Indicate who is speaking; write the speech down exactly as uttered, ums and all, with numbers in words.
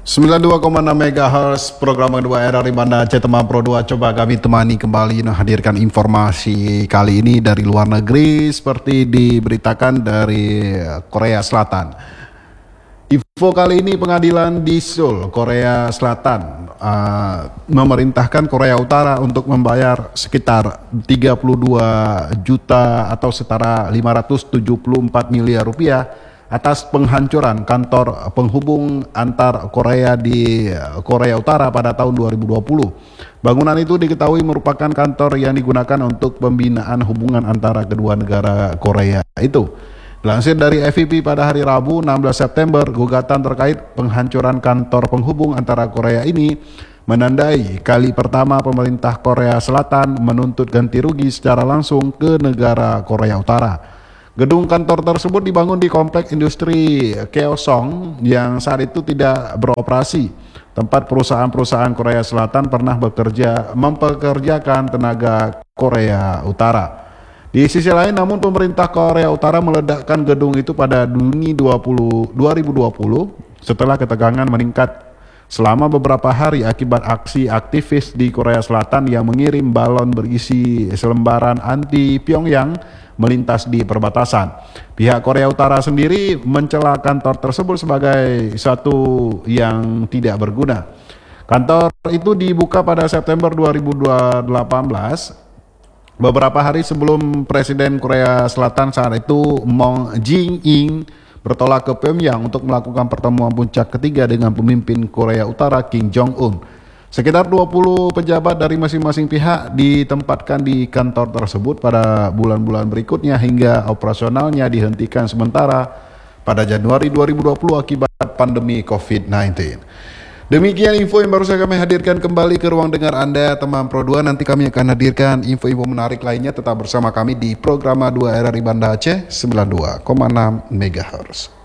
Speaker 1: sembilan puluh dua koma enam megahertz program kedua R R I Banda Aceh Teman Pro dua. Coba kami temani kembali menghadirkan informasi kali ini dari luar negeri seperti diberitakan dari Korea Selatan. Info kali ini, pengadilan di Seoul, Korea Selatan uh, memerintahkan Korea Utara untuk membayar sekitar tiga puluh dua juta atau setara lima ratus tujuh puluh empat miliar rupiah atas penghancuran kantor penghubung antar Korea di Korea Utara pada tahun dua ribu dua puluh. Bangunan itu diketahui merupakan kantor yang digunakan untuk pembinaan hubungan antara kedua negara Korea itu. Dilansir dari F V P pada hari Rabu enam belas September, gugatan terkait penghancuran kantor penghubung antara Korea ini menandai kali pertama pemerintah Korea Selatan menuntut ganti rugi secara langsung ke negara Korea Utara. Gedung kantor tersebut dibangun di kompleks industri Kaesong yang saat itu tidak beroperasi, tempat perusahaan-perusahaan Korea Selatan pernah bekerja mempekerjakan tenaga Korea Utara. Di sisi lain, namun pemerintah Korea Utara meledakkan gedung itu pada Juni dua ribu dua puluh setelah ketegangan meningkat selama beberapa hari akibat aksi aktivis di Korea Selatan yang mengirim balon berisi selembaran anti Pyongyang melintas di perbatasan. Pihak Korea Utara sendiri mencela kantor tersebut sebagai satu yang tidak berguna. Kantor itu dibuka pada September dua ribu delapan belas, beberapa hari sebelum Presiden Korea Selatan saat itu Moon Jae-in bertolak ke Pyongyang untuk melakukan pertemuan puncak ketiga dengan pemimpin Korea Utara Kim Jong-un. Sekitar dua puluh pejabat dari masing-masing pihak ditempatkan di kantor tersebut pada bulan-bulan berikutnya hingga operasionalnya dihentikan sementara pada Januari dua ribu dua puluh akibat pandemi covid sembilan belas. Demikian info yang baru saja kami hadirkan kembali ke ruang dengar Anda teman Pro dua. Nanti kami akan hadirkan info-info menarik lainnya. Tetap bersama kami di program dua R R I Banda Aceh sembilan puluh dua koma enam megahertz.